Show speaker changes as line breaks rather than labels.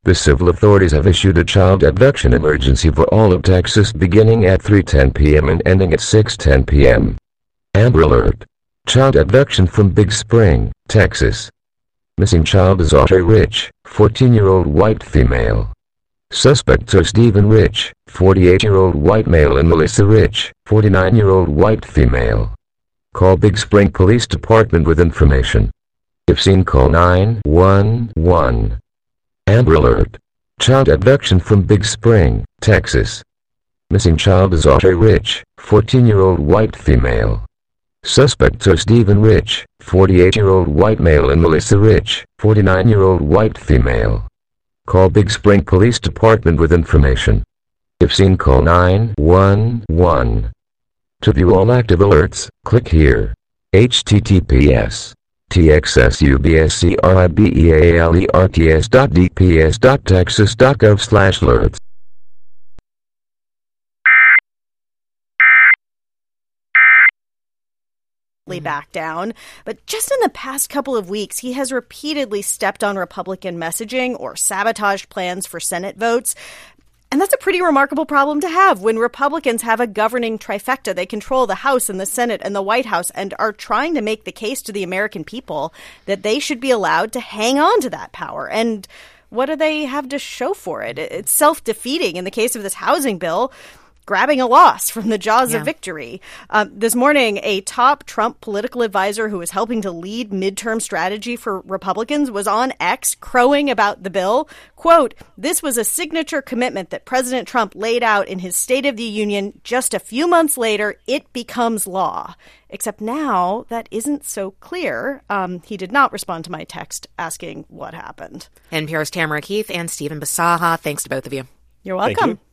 The civil authorities have issued a child abduction emergency for all of Texas beginning at 3:10 p.m. and ending at 6:10 p.m. Amber Alert. Child abduction from Big Spring, Texas. Missing child is Audrey Rich, 14-year-old white female. Suspects are Stephen Rich, 48-year-old white male, and Melissa Rich, 49-year-old white female. Call Big Spring Police Department with information. If seen, call 911. Amber Alert. Child abduction from Big Spring, Texas. Missing child is Audrey Rich, 14-year-old white female. Suspects are Stephen Rich, 48-year-old white male, and Melissa Rich, 49-year-old white female. Call Big Spring Police Department with information. If seen, call 911. To view all active alerts, click here. https txsubibealerts.dps.texas.gov/alerts.
Back down. But just in the past couple of weeks, he has repeatedly stepped on Republican messaging or sabotaged plans for Senate votes. And that's a pretty remarkable problem to have when Republicans have a governing trifecta. They control the House and the Senate and the White House and are trying to make the case to the American people that they should be allowed to hang on to that power. And what do they have to show for it? It's self-defeating in the case of this housing bill, grabbing a loss from the jaws of victory. This morning, a top Trump political advisor who is helping to lead midterm strategy for Republicans was on X crowing about the bill. Quote, "This was a signature commitment that President Trump laid out in his State of the Union. Just a few months later, it becomes law." Except now that isn't so clear. He did not respond to my text asking what happened.
NPR's Tamara Keith and Stephen Basaha. Thanks to both of you.
You're welcome.